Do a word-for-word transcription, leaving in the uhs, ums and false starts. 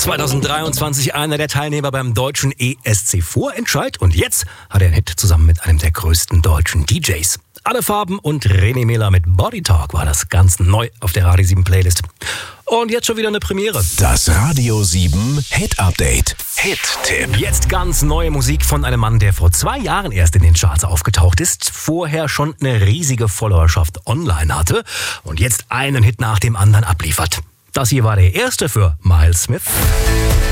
zweitausenddreiundzwanzig einer der Teilnehmer beim deutschen E S C Vorentscheid und jetzt hat er einen Hit zusammen mit einem der größten deutschen D Js. Alle Farben und René Mehler mit Body Talk war das ganz neu auf der Radio sieben Playlist. Und jetzt schon wieder eine Premiere. Das Radio sieben Hit Update. Hit-Tipp. Jetzt ganz neue Musik von einem Mann, der vor zwei Jahren erst in den Charts aufgetaucht ist, vorher schon eine riesige Followerschaft online hatte und jetzt einen Hit nach dem anderen abliefert. Das hier war der erste für Miles Smith.